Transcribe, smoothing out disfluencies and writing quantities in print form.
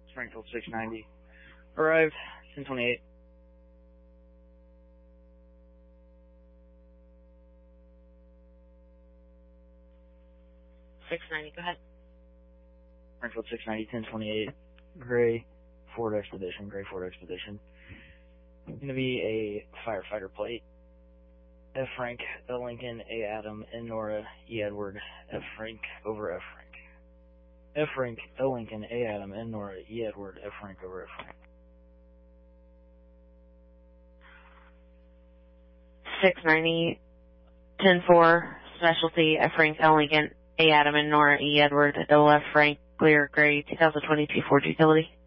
Springfield 690. Arrived, 1028. Go ahead. Springfield 690, 1028. Gray Ford Expedition. Going to be a firefighter plate. F. Frank, L. Lincoln, A. Adam, N. Nora, E. Edward, F. Frank over F. Frank. F. Frank, L. Lincoln, A. Adam, N. Nora, E. Edward, F. Frank over F. Frank. 690, 10-4, specialty, F. Frank, L. Lincoln, A. Adam, and Nora, E. Edward, O. F. Frank, clear, gray, 2022 Ford Utility.